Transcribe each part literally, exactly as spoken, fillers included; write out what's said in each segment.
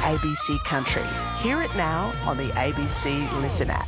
A B C Country. Hear it now on the A B C Listen app.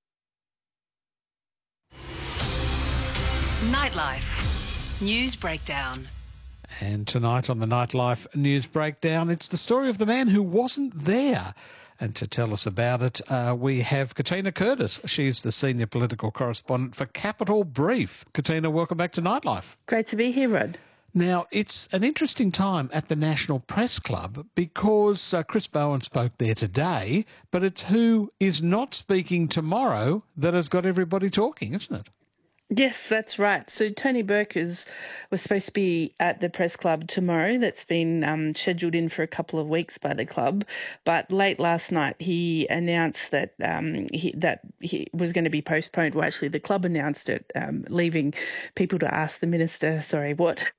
Nightlife News Breakdown. And tonight on the Nightlife News Breakdown, it's the story of the man who wasn't there. And to tell us about it, uh, we have Katina Curtis. She's the senior political correspondent for Capital Brief. Katina, welcome back to Nightlife. Great to be here, Rod. Now, it's an interesting time at the National Press Club because uh, Chris Bowen spoke there today, but it's who is not speaking tomorrow that has got everybody talking, isn't it? Yes, that's right. So Tony Burke is, was supposed to be at the press club tomorrow. That's been um, scheduled in for a couple of weeks by the club. But late last night, he announced that um, he, that he was going to be postponed. Well, actually, the club announced it, um, leaving people to ask the minister, sorry, what?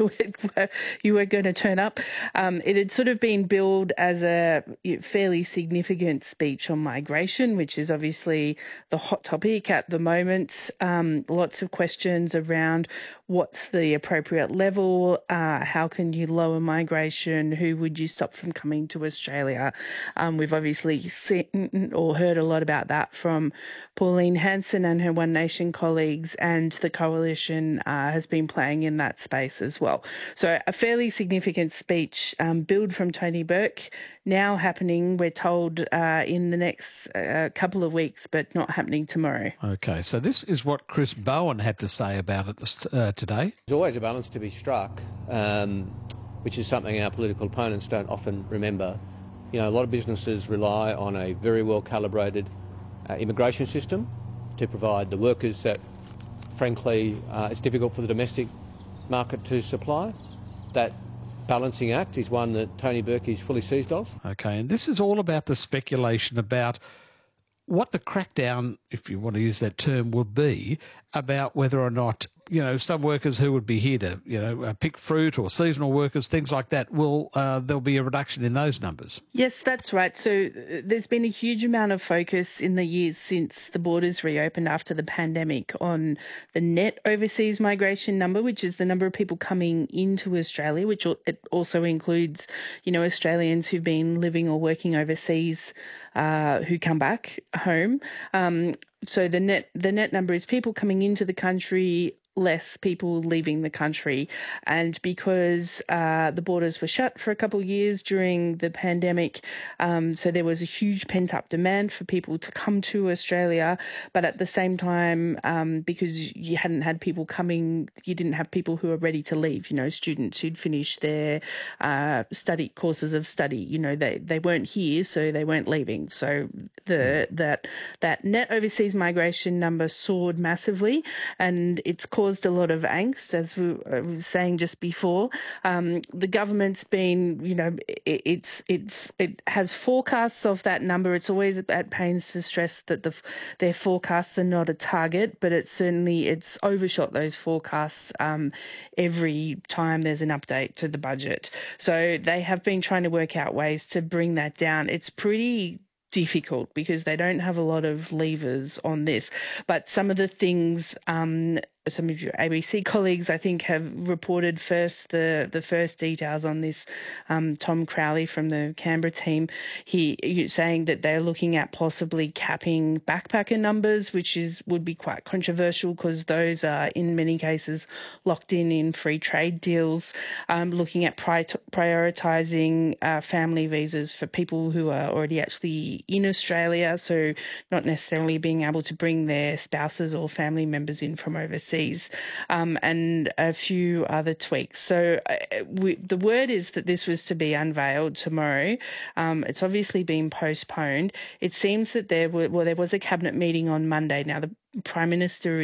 you were going to turn up. Um, it had sort of been billed as a fairly significant speech on migration, which is obviously the hot topic at the moment. Um, lots of questions around what's the appropriate level, uh, how can you lower migration, who would you stop from coming to Australia? Um, we've obviously seen or heard a lot about that from Pauline Hanson and her One Nation colleagues, and the coalition uh, has been playing in that space as well. So a fairly significant speech um, billed from Tony Burke, now happening, we're told, uh, in the next uh, couple of weeks, but not happening tomorrow. Okay, so this is what Chris Bowen had to say about it this, uh, today. There's always a balance to be struck, um, which is something our political opponents don't often remember. You know, a lot of businesses rely on a very well-calibrated uh, immigration system to provide the workers that, frankly, uh, it's difficult for the domestic market to supply. That balancing act is one that Tony Burke is fully seized of. Okay, and this is all about the speculation about what the crackdown, if you want to use that term, will be about whether or not, you know, some workers who would be here to, you know, uh, pick fruit, or seasonal workers, things like that, will uh, there'll be a reduction in those numbers. Yes, that's right. So uh, there's been a huge amount of focus in the years since the borders reopened after the pandemic on the net overseas migration number, which is the number of people coming into Australia, which it also includes, you know, Australians who've been living or working overseas uh, who come back home. Um, so the net the net number is people coming into the country, less people leaving the country. And because uh, the borders were shut for a couple of years during the pandemic, um, so there was a huge pent-up demand for people to come to Australia. But at the same time, um, because you hadn't had people coming, you didn't have people who were ready to leave, you know, students who'd finished their uh, study courses of study. You know, they, they weren't here, so they weren't leaving. So the that that net overseas migration number soared massively, and it's caused caused a lot of angst, as we were saying just before. Um, the government's been, you know, it, it's it's it has forecasts of that number. It's always at pains to stress that the their forecasts are not a target, but it's certainly it's overshot those forecasts um, every time there's an update to the budget. So they have been trying to work out ways to bring that down. It's pretty difficult because they don't have a lot of levers on this, but some of the things um, some of your A B C colleagues, I think, have reported first the, the first details on this. Um, Tom Crowley from the Canberra team, he, he saying that they're looking at possibly capping backpacker numbers, which is would be quite controversial because those are in many cases locked in in free trade deals. Um, looking at pri- prioritising uh, family visas for people who are already actually in Australia, so not necessarily being able to bring their spouses or family members in from overseas. Um, and a few other tweaks. So uh, we, the word is that this was to be unveiled tomorrow. Um, it's obviously been postponed. It seems that there were, well, there was a cabinet meeting on Monday. Now, the Prime Minister